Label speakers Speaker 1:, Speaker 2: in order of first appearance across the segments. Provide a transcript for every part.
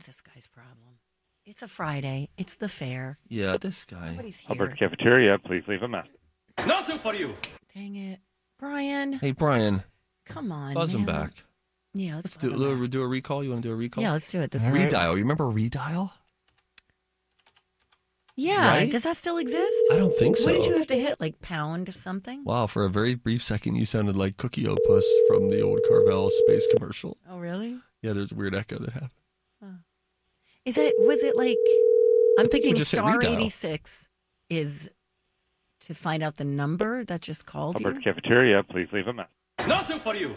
Speaker 1: this guy's problem? It's a Friday. It's the fair.
Speaker 2: Yeah, this guy.
Speaker 1: Nobody's here.
Speaker 3: Albert's Cafeteria, please leave a message.
Speaker 4: Nothing for you.
Speaker 1: Dang it. Brian.
Speaker 2: Hey, Brian.
Speaker 1: Come on,
Speaker 2: Buzz him
Speaker 1: man.
Speaker 2: back.
Speaker 1: Yeah,
Speaker 2: Let's do a recall. You want to do a recall?
Speaker 1: Yeah, let's do it.
Speaker 2: Redial. You remember Redial?
Speaker 1: Yeah.
Speaker 2: Right?
Speaker 1: Does that still exist?
Speaker 2: I don't think so.
Speaker 1: What did you have to hit? Like pound something?
Speaker 2: Wow, for a very brief second, you sounded like Cookie Opus from the old Carvel space commercial.
Speaker 1: Oh, really?
Speaker 2: Yeah, there's a weird echo that happened.
Speaker 1: Was it like, I'm thinking
Speaker 2: just hit
Speaker 1: star
Speaker 2: redial.
Speaker 1: 86 is to find out the number that just called
Speaker 3: Albert's
Speaker 1: you?
Speaker 3: Cafeteria, please leave a message.
Speaker 4: Nothing for you.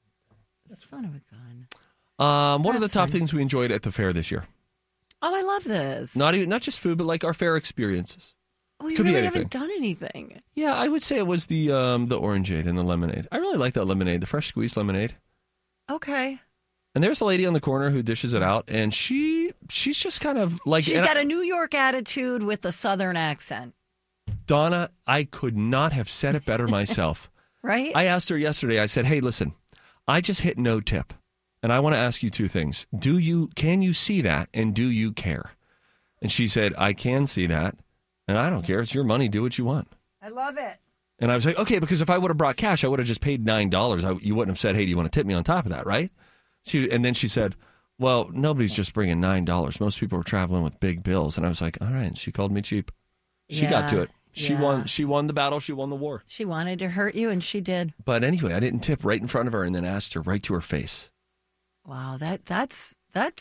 Speaker 1: Son of a gun.
Speaker 2: What are the
Speaker 1: That's
Speaker 2: top
Speaker 1: fine.
Speaker 2: things we enjoyed at the fair this year?
Speaker 1: Oh, I love this.
Speaker 2: Not just food, but like our fair experiences.
Speaker 1: We
Speaker 2: could be
Speaker 1: really
Speaker 2: anything.
Speaker 1: haven't done anything.
Speaker 2: Yeah, I would say it was the orangeade and the lemonade. I really like that lemonade, the fresh squeezed lemonade.
Speaker 1: Okay.
Speaker 2: And there's a lady on the corner who dishes it out, and she's just kind of like...
Speaker 1: She's got a New York attitude with a Southern accent.
Speaker 2: Donna, I could not have said it better myself.
Speaker 1: Right?
Speaker 2: I asked her yesterday, I said, hey, listen, I just hit no tip, and I want to ask you two things. Can you see that, and do you care? And she said, I can see that, and I don't care. It's your money. Do what you want.
Speaker 1: I love it.
Speaker 2: And I was like, okay, because if I would have brought cash, I would have just paid $9. You wouldn't have said, hey, do you want to tip me on top of that, right? And then she said, well, nobody's just bringing $9. Most people are traveling with big bills. And I was like, all right. She called me cheap. She got to it. She won. She won the battle. She won the war.
Speaker 1: She wanted to hurt you, and she did.
Speaker 2: But anyway, I didn't tip right in front of her and then asked her right to her face.
Speaker 1: Wow, that's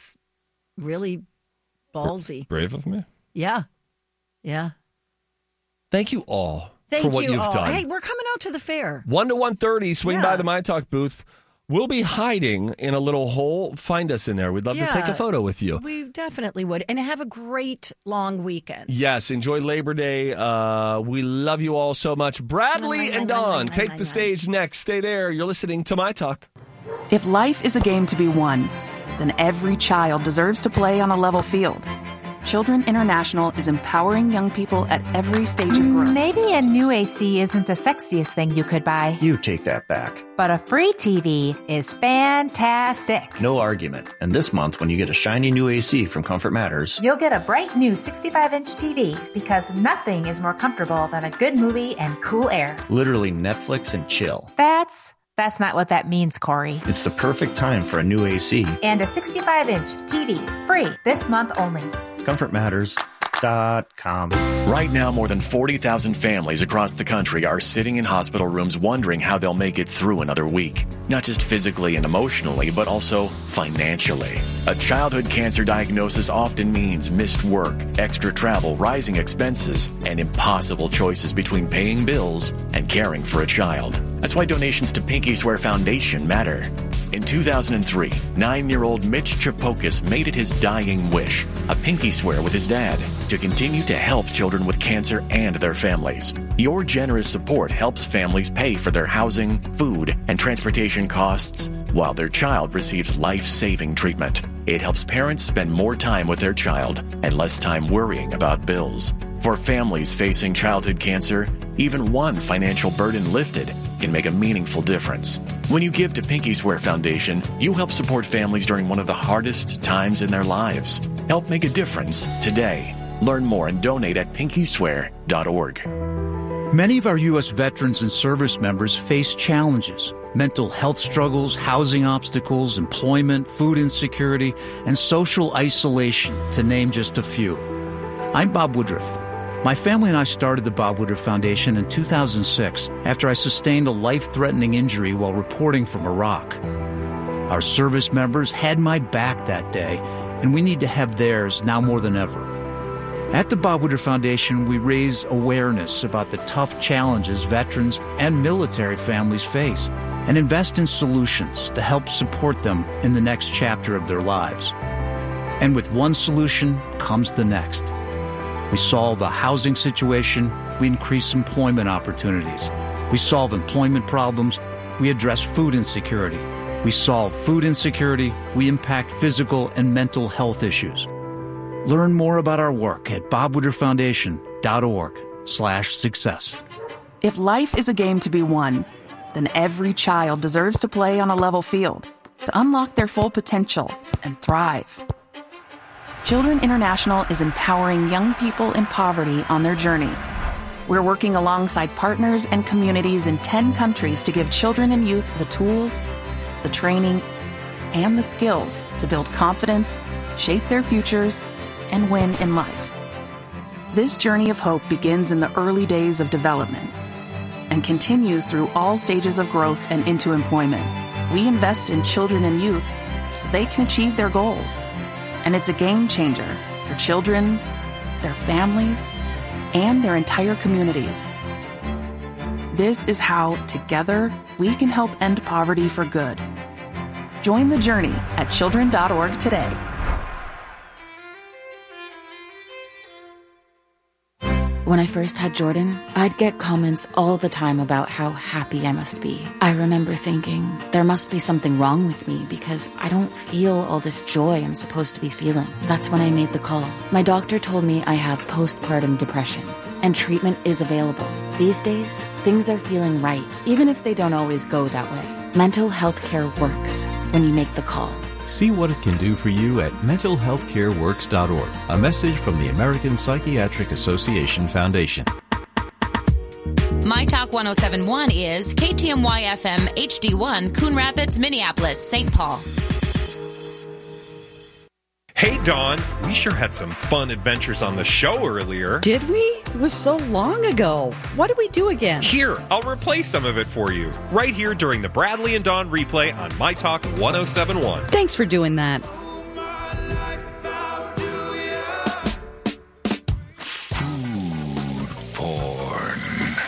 Speaker 1: really ballsy.
Speaker 2: Brave of me.
Speaker 1: Yeah. Yeah.
Speaker 2: Thank you all
Speaker 1: Thank
Speaker 2: for what
Speaker 1: you
Speaker 2: you've
Speaker 1: all.
Speaker 2: done.
Speaker 1: Hey, we're coming out to the fair.
Speaker 2: 1 to 1:30, swing
Speaker 1: Yeah.
Speaker 2: by the My Talk booth. We'll be hiding in a little hole. Find us in there. We'd love to take a photo with you.
Speaker 1: We definitely would. And have a great long weekend.
Speaker 2: Yes, enjoy Labor Day. We love you all so much. Bradley and Dawn take the stage next. Stay there. You're listening to My Talk.
Speaker 5: If life is a game to be won, then every child deserves to play on a level field. Children International is empowering young people at every stage of growth.
Speaker 6: Maybe a new AC isn't the sexiest thing you could buy,
Speaker 7: You take that back.
Speaker 6: but a free TV is fantastic.
Speaker 7: No argument. And this month, when you get a shiny new AC from Comfort Matters,
Speaker 6: You'll get a bright new 65-inch TV because nothing is more comfortable than a good movie and cool air.
Speaker 7: literally Netflix and chill.
Speaker 6: That's not what that means, Corey.
Speaker 7: It's the perfect time for a new AC.
Speaker 6: And a 65-inch TV, free this month only.
Speaker 7: ComfortMatters.com.
Speaker 8: Right now, more than 40,000 families across the country are sitting in hospital rooms wondering how they'll make it through another week. Not just physically and emotionally, but also financially. A childhood cancer diagnosis often means missed work, extra travel, rising expenses, and impossible choices between paying bills and caring for a child. That's why donations to Pinky Swear Foundation matter. In 2003, 9-year-old Mitch Chapokis made it his dying wish, a pinky swear with his dad, to continue to help children with cancer and their families. Your generous support helps families pay for their housing, food, and transportation costs while their child receives life-saving treatment. It helps parents spend more time with their child and less time worrying about bills. For families facing childhood cancer, even one financial burden lifted can make a meaningful difference. When you give to Pinky Swear Foundation, you help support families during one of the hardest times in their lives. Help make a difference today. Learn more and donate at pinkyswear.org.
Speaker 9: Many of our U.S. veterans and service members face challenges: mental health struggles, housing obstacles, employment, food insecurity, and social isolation, to name just a few. I'm Bob Woodruff. My family and I started the Bob Woodruff Foundation in 2006 after I sustained a life-threatening injury while reporting from Iraq. Our service members had my back that day, and we need to have theirs now more than ever. At the Bob Woodruff Foundation, we raise awareness about the tough challenges veterans and military families face and invest in solutions to help support them in the next chapter of their lives. And with one solution comes the next. We solve a housing situation, we increase employment opportunities. We solve employment problems, we address food insecurity. We solve food insecurity, we impact physical and mental health issues. Learn more about our work at bobwoodrufffoundation.org/success.
Speaker 5: If life is a game to be won, then every child deserves to play on a level field to unlock their full potential and thrive. Children International is empowering young people in poverty on their journey. We're working alongside partners and communities in 10 countries to give children and youth the tools, the training, and the skills to build confidence, shape their futures, and win in life. This journey of hope begins in the early days of development and continues through all stages of growth and into employment. We invest in children and youth so they can achieve their goals. And it's a game changer for children, their families, and their entire communities. This is how, together, we can help end poverty for good. Join the journey at children.org today.
Speaker 10: When I first had Jordan, I'd get comments all the time about how happy I must be. I remember thinking, there must be something wrong with me because I don't feel all this joy I'm supposed to be feeling. That's when I made the call. My doctor told me I have postpartum depression, and treatment is available. These days, things are feeling right, even if they don't always go that way. Mental health care works when you make the call.
Speaker 11: See what it can do for you at mentalhealthcareworks.org. A message from the American Psychiatric Association Foundation.
Speaker 12: My Talk 1071 is KTMY FM HD1, Coon Rapids, Minneapolis, St. Paul.
Speaker 13: Hey, Dawn, we sure had some fun adventures on the show earlier.
Speaker 14: Did we? It was so long ago. What did we do again?
Speaker 13: Here, I'll replay some of it for you, right here during the Bradley and Dawn replay on My Talk 1071.
Speaker 14: Thanks for doing that.
Speaker 8: Food porn.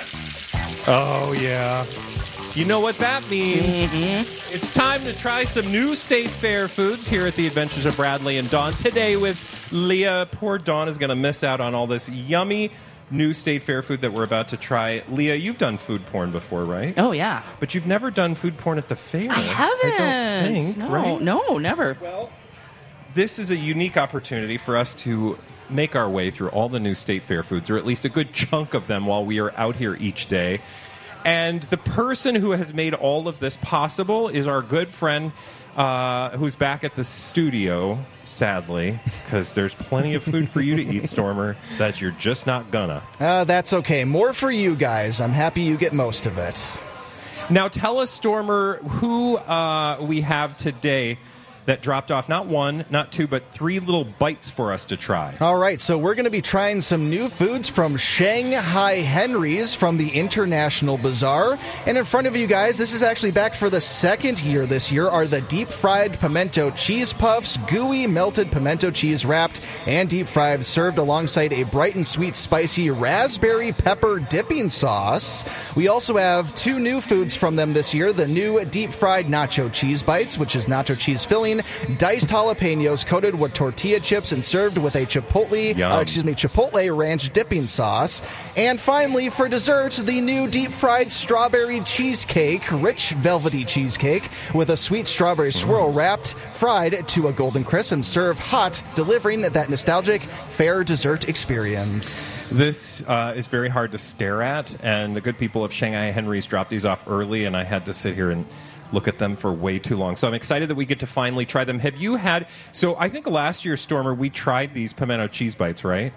Speaker 13: Oh, yeah. You know what that means. Mm-hmm. It's time to try some new State Fair foods here at the Adventures of Bradley and Dawn. Today with Leah. Poor Dawn is going to miss out on all this yummy new State Fair food that we're about to try. Leah, you've done food porn before, right?
Speaker 15: Oh, yeah.
Speaker 13: But you've never done food porn at the fair.
Speaker 15: I haven't.
Speaker 13: I don't think,
Speaker 15: no,
Speaker 13: right?
Speaker 15: No, never.
Speaker 13: Well, this is a unique opportunity for us to make our way through all the new State Fair foods, or at least a good chunk of them while we are out here each day. And the person who has made all of this possible is our good friend who's back at the studio, sadly, because there's plenty of food for you to eat, Stormer, that you're just not gonna.
Speaker 16: That's okay. More for you guys. I'm happy you get most of it.
Speaker 13: Now tell us, Stormer, who we have today that dropped off not one, not two, but 3 little bites for us to try.
Speaker 16: All right, so we're going to be trying some new foods from Shanghai Henry's from the International Bazaar. And in front of you guys, this is actually back for the second year this year, are the deep-fried pimento cheese puffs, gooey melted pimento cheese wrapped and deep-fried, served alongside a bright and sweet spicy raspberry pepper dipping sauce. We also have 2 new foods from them this year, the new deep-fried nacho cheese bites, which is nacho cheese filling, diced jalapenos coated with tortilla chips and served with a chipotle ranch dipping sauce. And finally, for dessert, the new deep-fried strawberry cheesecake, rich velvety cheesecake with a sweet strawberry swirl wrapped, fried to a golden crisp and served hot, delivering that nostalgic fair dessert experience.
Speaker 13: This is very hard to stare at, and the good people of Shanghai Henry's dropped these off early, and I had to sit here and look at them for way too long. So I'm excited that we get to finally try them. Have you had... So I think last year, Stormer, we tried these pimento cheese bites, right?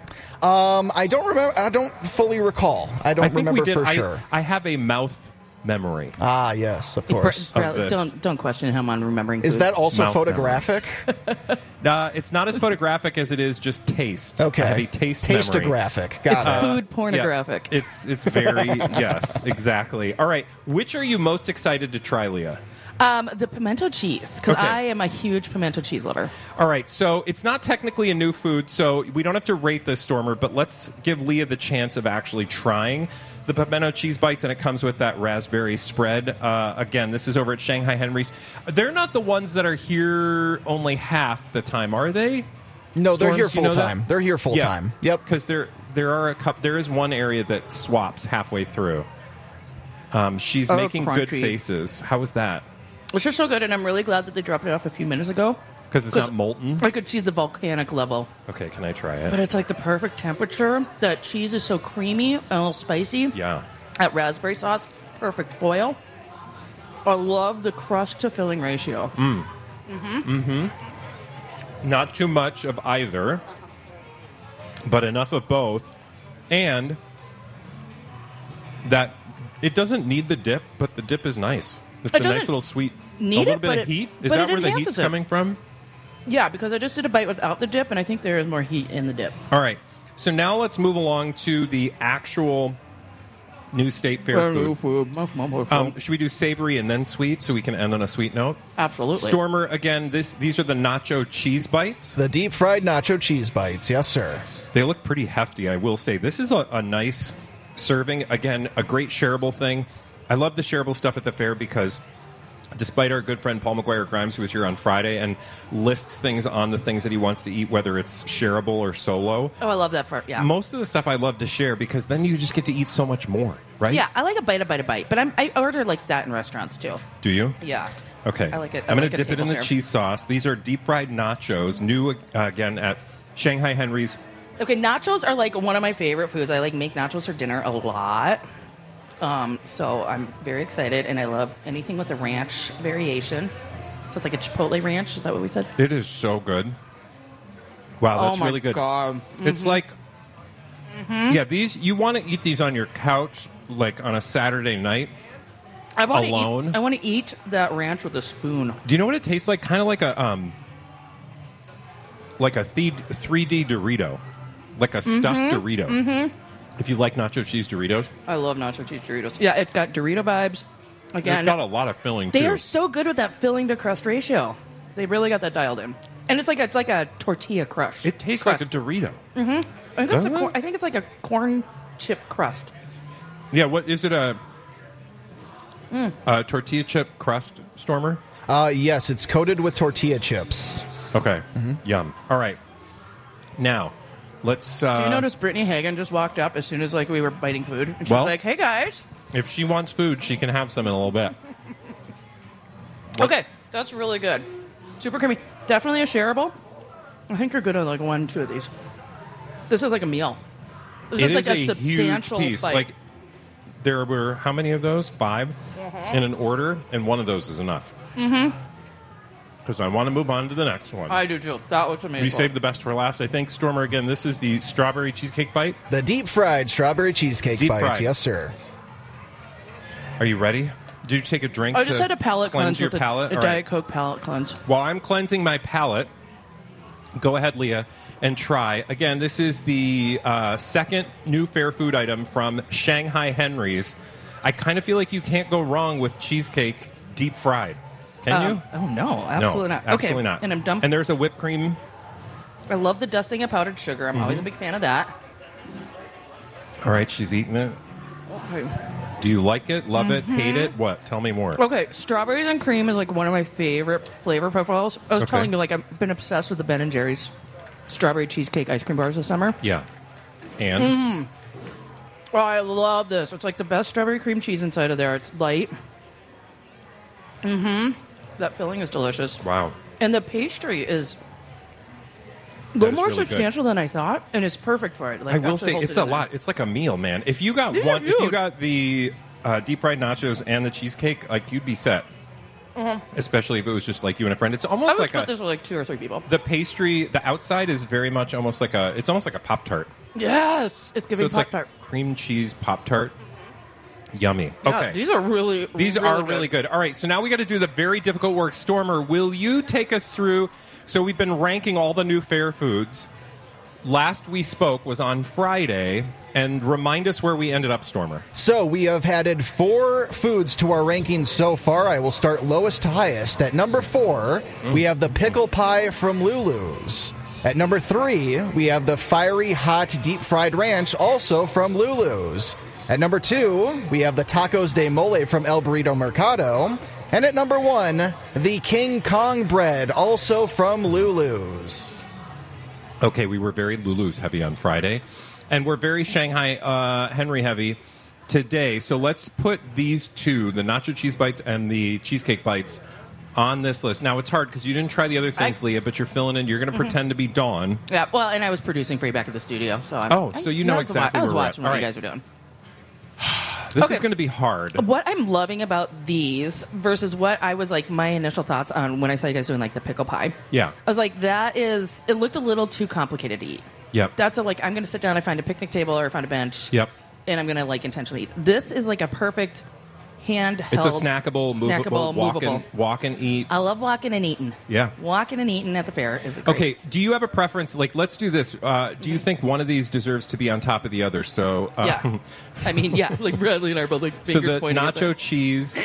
Speaker 16: I don't remember. I don't fully recall. I think remember
Speaker 13: we did.
Speaker 16: for sure.
Speaker 13: I have a mouth memory.
Speaker 16: Ah, yes, of course.
Speaker 15: Don't question him on remembering
Speaker 16: Is
Speaker 15: foods.
Speaker 16: that also
Speaker 13: Mouth
Speaker 16: photographic?
Speaker 13: It's not as photographic as it is just taste.
Speaker 16: Okay.
Speaker 13: I have a taste memory.
Speaker 16: Tastographic.
Speaker 15: It's food pornographic.
Speaker 13: Yeah, it's very... Yes, exactly. All right. Which are you most excited to try, Leah?
Speaker 15: The pimento cheese, because
Speaker 13: Okay.
Speaker 15: I am a huge pimento cheese lover.
Speaker 13: All right, so it's not technically a new food, so we don't have to rate this, Stormer, but let's give Leah the chance of actually trying the pimento cheese bites, and it comes with that raspberry spread. Again, this is over at Shanghai Henry's. They're not the ones that are here only half the time, are they?
Speaker 16: No, they're here
Speaker 13: Storms, you know
Speaker 16: full
Speaker 13: that?
Speaker 16: time. They're here full time. Yep.
Speaker 13: Because there are a couple. There is one area that swaps halfway through. She's making good
Speaker 15: crunchy.
Speaker 13: faces. How was that?
Speaker 15: Which are so good, and I'm really glad that they dropped it off a few minutes ago.
Speaker 13: Because it's not molten?
Speaker 15: I could see the volcanic level.
Speaker 13: Okay, can I try it?
Speaker 15: But it's like the perfect temperature. That cheese is so creamy and a little spicy.
Speaker 13: Yeah.
Speaker 15: That raspberry sauce, perfect foil. I love the crust to filling ratio.
Speaker 13: Not too much of either, but enough of both. And that it doesn't need the dip, but the dip is nice. It's a nice little sweet, a little bit of heat. Is that where the heat's coming from?
Speaker 15: Yeah, because I just did a bite without the dip, and I think there is more heat in the dip.
Speaker 13: All right. So now let's move along to the actual new State Fair food. Should we do savory and then sweet so we can end on a sweet note?
Speaker 15: Absolutely.
Speaker 13: Stormer, again, these are the nacho cheese bites.
Speaker 16: The deep fried nacho cheese bites. Yes, sir.
Speaker 13: They look pretty hefty, I will say. This is a nice serving. Again, a great shareable thing. I love the shareable stuff at the fair because despite our good friend Paul McGuire Grimes, who was here on Friday and lists things on the things that he wants to eat, whether it's shareable or solo.
Speaker 15: Oh, I love that part, yeah.
Speaker 13: Most of the stuff I love to share because then you just get to eat so much more, right?
Speaker 15: Yeah, I like a bite. But I order like that in restaurants, too.
Speaker 13: Do you?
Speaker 15: Yeah.
Speaker 13: Okay.
Speaker 15: I like it.
Speaker 13: I'm going to
Speaker 15: like
Speaker 13: dip it in the cheese sauce. These are deep-fried nachos, new, again, at Shanghai Henry's.
Speaker 15: Okay, nachos are like one of my favorite foods. I like make nachos for dinner a lot. So I'm very excited, and I love anything with a ranch variation. So it's like a chipotle ranch. Is that what we said?
Speaker 13: It is so good. Wow, that's really good.
Speaker 15: God.
Speaker 13: It's like, yeah, these you want to eat these on your couch, like on a Saturday night, alone.
Speaker 15: I want to eat that ranch with a spoon.
Speaker 13: Do you know what it tastes like? Kind of like a 3D Dorito, like a stuffed Dorito.
Speaker 15: Mm-hmm.
Speaker 13: If you like nacho cheese Doritos.
Speaker 15: I love nacho cheese Doritos. Yeah, it's got Dorito vibes. Again,
Speaker 13: it's got a lot of filling, too.
Speaker 15: They are so good with that filling to crust ratio. They really got that dialed in. And it's like a tortilla crush.
Speaker 13: It tastes like a Dorito.
Speaker 15: Mm-hmm. I think it's like a corn chip crust.
Speaker 13: Yeah, what is it? A tortilla chip crust, Stormer?
Speaker 16: Yes, it's coated with tortilla chips.
Speaker 13: Okay. Yum. All right. Now, let's...
Speaker 15: Do you notice Brittany Hagan just walked up as soon as we were biting food? And she's like, hey, guys.
Speaker 13: If she wants food, she can have some in a little bit.
Speaker 15: Okay, that's really good. Super creamy. Definitely a shareable. I think you're good on 1 or 2 of these. This is like a meal. This is like a substantial
Speaker 13: huge piece.
Speaker 15: bite.
Speaker 13: There were how many of those? 5 in an order, and one of those is enough.
Speaker 15: Mm-hmm.
Speaker 13: Because I want to move on to the next one.
Speaker 15: I do too. That looks amazing.
Speaker 13: We saved the best for last, I think. Stormer, again, this is the strawberry cheesecake bite.
Speaker 16: The deep fried strawberry cheesecake bites.
Speaker 13: Fried.
Speaker 16: Yes, sir.
Speaker 13: Are you ready? Did you take a drink?
Speaker 15: I just had a palate cleanse
Speaker 13: your
Speaker 15: with
Speaker 13: palate?
Speaker 15: a Diet Coke palate cleanse.
Speaker 13: While I'm cleansing my palate, go ahead, Leah, and try. Again, this is the second new fair food item from Shanghai Henry's. I kind of feel like you can't go wrong with cheesecake deep fried. Can you?
Speaker 15: Oh, no. Absolutely not.
Speaker 13: Absolutely
Speaker 15: okay.
Speaker 13: not.
Speaker 15: And I'm done.
Speaker 13: And there's a whipped cream.
Speaker 15: I love the dusting of powdered sugar. I'm always a big fan of that.
Speaker 13: All right, she's eating it.
Speaker 15: Okay.
Speaker 13: Do you like it? Love it? Hate it? What? Tell me more.
Speaker 15: Okay, strawberries and cream is one of my favorite flavor profiles. I was telling you, I've been obsessed with the Ben & Jerry's strawberry cheesecake ice cream bars this summer.
Speaker 13: Yeah. And?
Speaker 15: Oh, I love this. It's like the best strawberry cream cheese inside of there. It's light. That filling is delicious.
Speaker 13: Wow.
Speaker 15: And the pastry is a little more
Speaker 13: really
Speaker 15: substantial than I thought, and it's perfect for it.
Speaker 13: I will say it's a lot. It's like a meal, man. If you got
Speaker 15: These are
Speaker 13: if you
Speaker 15: huge.
Speaker 13: got the deep fried nachos and the cheesecake, you'd be set. Especially if it was just you and a friend. It's
Speaker 15: I
Speaker 13: almost
Speaker 15: would
Speaker 13: like
Speaker 15: split this with 2 or 3 people.
Speaker 13: the pastry. The outside is very much almost like a Pop-Tart.
Speaker 15: Yes, it's giving
Speaker 13: So it's
Speaker 15: Pop-Tart.
Speaker 13: like cream cheese Pop-Tart. Yummy.
Speaker 15: Yeah,
Speaker 13: Okay.
Speaker 15: these are really
Speaker 13: really good. All right, so now we got to do the very difficult work. Stormer, will you take us through? So we've been ranking all the new fair foods. Last we spoke was on Friday, and remind us where we ended up, Stormer.
Speaker 16: So we have added 4 foods to our rankings so far. I will start lowest to highest. At number 4, we have the pickle pie from Lulu's. At number 3, we have the fiery hot deep fried ranch, also from Lulu's. At number 2, we have the tacos de mole from El Burrito Mercado. And at number 1, the King Kong bread, also from Lulu's.
Speaker 13: Okay, we were very Lulu's heavy on Friday, and we're very Shanghai Henry heavy today. So let's put these 2, the nacho cheese bites and the cheesecake bites, on this list. Now, it's hard because you didn't try the other things, Leah, but you're filling in. You're going to pretend to be Dawn.
Speaker 15: Yeah, well, and I was producing for you back at the studio. So
Speaker 13: so you know exactly
Speaker 15: I was
Speaker 13: where we're at.
Speaker 15: watching what
Speaker 13: All
Speaker 15: you
Speaker 13: right.
Speaker 15: guys were doing.
Speaker 13: This is going to be hard.
Speaker 15: What I'm loving about these versus what I was like, my initial thoughts on when I saw you guys doing like the pickle pie.
Speaker 13: Yeah.
Speaker 15: I was like, it looked a little too complicated to eat.
Speaker 13: Yep.
Speaker 15: That's I'm going to sit down and find a picnic table or find a bench.
Speaker 13: Yep.
Speaker 15: And I'm going to like intentionally eat. This is like a perfect handheld.
Speaker 13: It's a snackable, movable, walk and eat.
Speaker 15: I love walking and eating.
Speaker 13: Yeah.
Speaker 15: Walking and eating at the fair is great.
Speaker 13: Okay, do you have a preference? Like, let's do this. Do you think one of these deserves to be on top of the other? So,
Speaker 15: yeah. I mean, yeah, like Bradley and I are both like fingers
Speaker 13: so the
Speaker 15: pointing at
Speaker 13: nacho cheese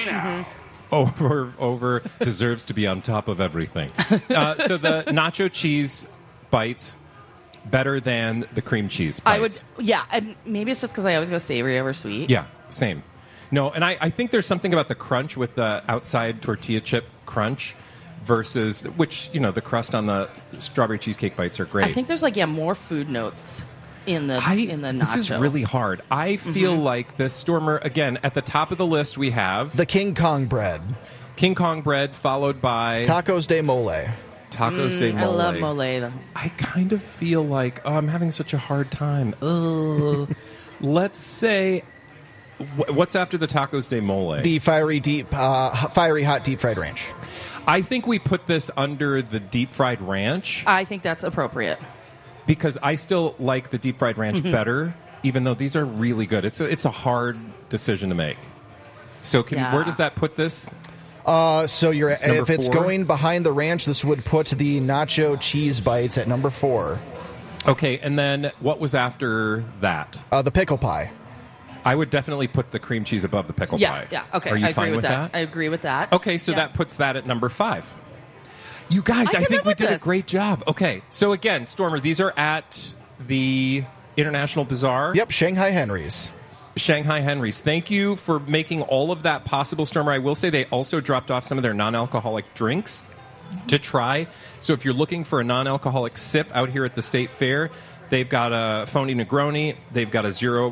Speaker 13: over deserves to be on top of everything. So the nacho cheese bites better than the cream cheese bites.
Speaker 15: I would, yeah. And maybe it's just because I always go savory over sweet.
Speaker 13: Yeah, same. No, and I think there's something about the crunch with the outside tortilla chip crunch versus, which, the crust on the strawberry cheesecake bites are great.
Speaker 15: I think there's more food notes in the nacho.
Speaker 13: This is really hard. I feel like the Stormer, again, at the top of the list we have...
Speaker 16: The King Kong bread.
Speaker 13: King Kong bread followed by...
Speaker 16: Tacos de mole.
Speaker 13: Tacos de mole.
Speaker 15: I love mole, though.
Speaker 13: I kind of feel like, I'm having such a hard time. Let's say... What's after the tacos de mole?
Speaker 16: The fiery hot deep fried ranch.
Speaker 13: I think we put this under the deep fried ranch.
Speaker 15: I think that's appropriate.
Speaker 13: Because I still like the deep fried ranch better, even though these are really good. It's a hard decision to make. So where does that put this?
Speaker 16: So if it's going behind the ranch, this would put the nacho cheese bites at number 4.
Speaker 13: Okay, and then what was after that?
Speaker 16: The pickle pie.
Speaker 13: I would definitely put the cream cheese above the pickle pie.
Speaker 15: Yeah, okay.
Speaker 13: Are you
Speaker 15: I
Speaker 13: fine
Speaker 15: agree with
Speaker 13: that?
Speaker 15: I agree with that.
Speaker 13: Okay, so that puts that at number 5. You guys, I think we did a great job. Okay, so again, Stormer, these are at the International Bazaar.
Speaker 16: Yep, Shanghai Henry's.
Speaker 13: Shanghai Henry's. Thank you for making all of that possible, Stormer. I will say they also dropped off some of their non-alcoholic drinks to try. So if you're looking for a non-alcoholic sip out here at the State Fair, they've got a Phony Negroni, they've got a zero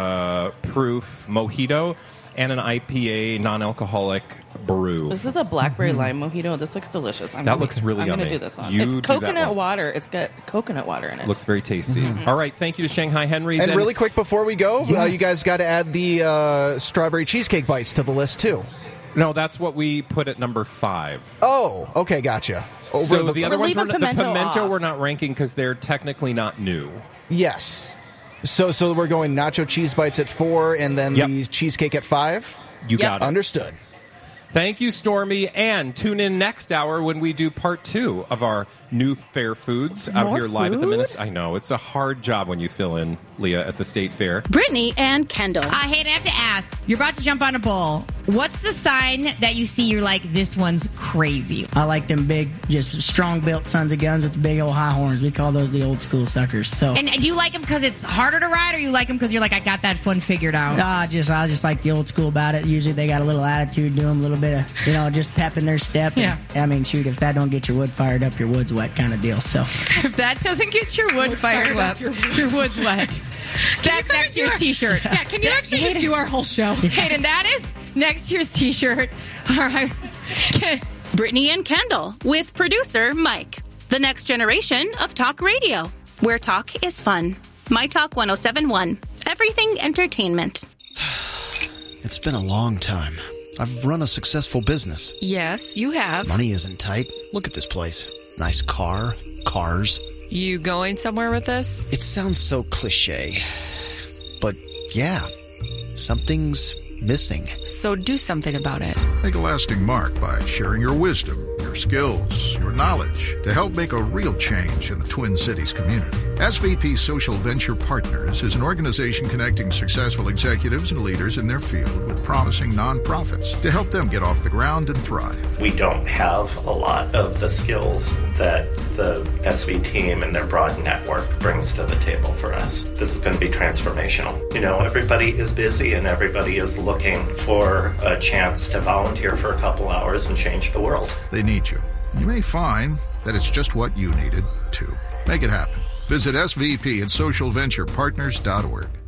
Speaker 13: proof mojito, and an IPA non-alcoholic brew.
Speaker 15: This is a blackberry lime mojito. This looks delicious.
Speaker 13: That looks really
Speaker 15: I'm
Speaker 13: yummy.
Speaker 15: going to do this one.
Speaker 13: You
Speaker 15: It's coconut water. It's got coconut water in it.
Speaker 13: Looks very tasty. All right, thank you to Shanghai Henry's.
Speaker 16: And really quick before we go, you guys got to add the strawberry cheesecake bites to the list, too.
Speaker 13: No, that's what we put at number 5.
Speaker 16: Oh, okay, gotcha.
Speaker 13: So the other ones, the pimento
Speaker 15: off.
Speaker 13: we're not ranking because they're technically not new.
Speaker 16: Yes. So we're going nacho cheese bites at 4 and then the cheesecake at 5?
Speaker 13: You got it.
Speaker 16: Understood.
Speaker 13: Thank you, Stormy. And tune in next hour when we do part 2 of our new fair foods out here live at the Minnesota. I know. It's a hard job when you fill in, Leah, at the State Fair.
Speaker 12: Brittany and Kendall.
Speaker 17: I hate to have to ask. You're about to jump on a bull. What's the sign that you see you're like, this one's crazy?
Speaker 18: I like them big, just strong-built sons of guns with the big old high horns. We call those the old school suckers. So,
Speaker 17: And do you like them because it's harder to ride, or you like them because you're like, I got that fun figured out?
Speaker 18: I just like the old school about it. Usually they got a little attitude to them, a little bit of, just pep in their step.
Speaker 17: Yeah.
Speaker 18: And, I mean, shoot, if that don't get your wood fired up, your wood's wet kind of deal. So
Speaker 17: If that doesn't get your wood fired up, your wood's wet. That's next year's T-shirt. Yeah, can you actually just do our whole show? Hayden, that is next year's T-shirt. All right.
Speaker 12: Brittany and Kendall with producer Mike. The next generation of talk radio, where talk is fun. My Talk 1071. Everything entertainment.
Speaker 19: It's been a long time. I've run a successful business.
Speaker 20: Yes, you have.
Speaker 19: Money isn't tight. Look at this place. Nice car, cars.
Speaker 20: You going somewhere with this?
Speaker 19: It sounds so cliche. But yeah, something's missing.
Speaker 20: So do something about it.
Speaker 21: Make a lasting mark by sharing your wisdom, your skills, your knowledge to help make a real change in the Twin Cities community. SVP Social Venture Partners is an organization connecting successful executives and leaders in their field with promising nonprofits to help them get off the ground and thrive.
Speaker 7: We don't have a lot of the skills that the SV team and their broad network brings to the table for us. This is going to be transformational. Everybody is busy and everybody is looking for a chance to volunteer for a couple hours and change the world.
Speaker 21: They need you. And you may find that it's just what you needed, too. Make it happen. Visit SVP at socialventurepartners.org.